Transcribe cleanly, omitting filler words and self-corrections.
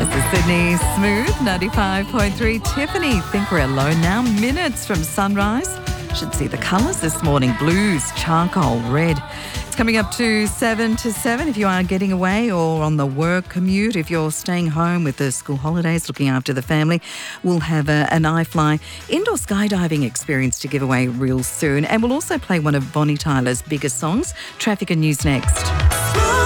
This is Sydney Smooth, 95.3. Tiffany, think we're alone now. Minutes from sunrise. Should see the colours this morning. Blues, charcoal, red. It's coming up to 7 to 7 if you are getting away or on the work commute. If you're staying home with the school holidays, looking after the family, we'll have an iFly indoor skydiving experience to give away real soon. And we'll also play one of Bonnie Tyler's biggest songs. Traffic and news next.